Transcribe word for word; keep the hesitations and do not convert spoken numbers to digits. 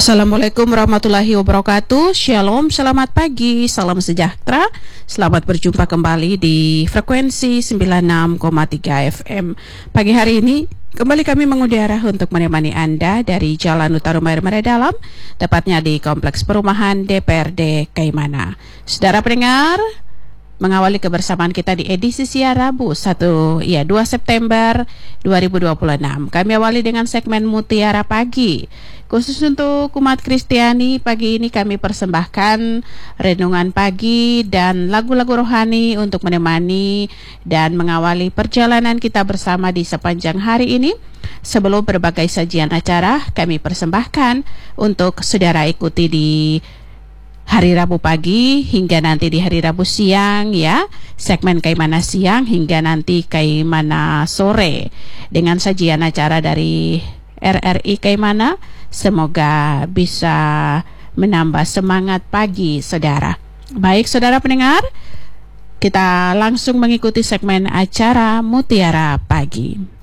Assalamualaikum warahmatullahi wabarakatuh. Shalom, selamat pagi, salam sejahtera. Selamat berjumpa kembali di frekuensi sembilan puluh enam koma tiga F M. Pagi hari ini kembali kami mengudara untuk menemani Anda dari Jalan Utara Mayer Dalam, tepatnya di Kompleks Perumahan D P R D Kaimana. Saudara pendengar, mengawali kebersamaan kita di edisi siar Rabu satu ya dua September dua ribu dua puluh enam. Kami awali dengan segmen Mutiara Pagi. Khusus untuk umat Kristiani, pagi ini kami persembahkan renungan pagi dan lagu-lagu rohani untuk menemani dan mengawali perjalanan kita bersama di sepanjang hari ini. Sebelum berbagai sajian acara kami persembahkan untuk saudara ikuti di hari Rabu pagi hingga nanti di hari Rabu siang, ya, segmen Kaimana siang hingga nanti Kaimana sore dengan sajian acara dari R R I Kaimana. Semoga bisa menambah semangat pagi saudara. Baik saudara pendengar, kita langsung mengikuti segmen acara Mutiara Pagi.